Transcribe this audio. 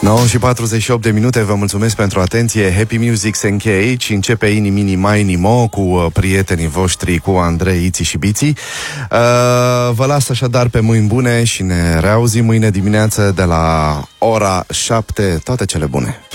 9 și 48 de minute, vă mulțumesc pentru atenție. Happy Music se încheie aici, începe Inimini Mai Nimo cu prietenii voștri, cu Andrei, Iți și Biții. Vă las așadar pe mâini bune și ne reauzim mâine dimineață de la ora 7. Toate cele bune!